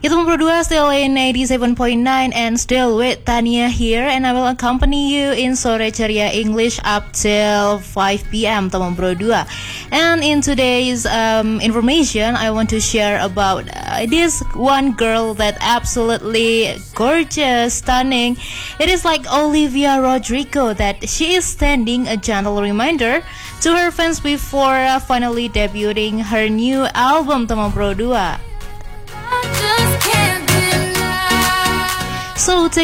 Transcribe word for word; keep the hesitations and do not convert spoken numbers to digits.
Itu berdua still in eighty-seven point nine and still with Tania here, and I will accompany you in Sore Ceria English up till five p.m. teman berdua. And in today's um, information, I want to share about uh, this one girl that absolutely gorgeous, stunning. It is like Olivia Rodrigo, that she is sending a gentle reminder to her fans before uh, finally debuting her new album teman berdua. So take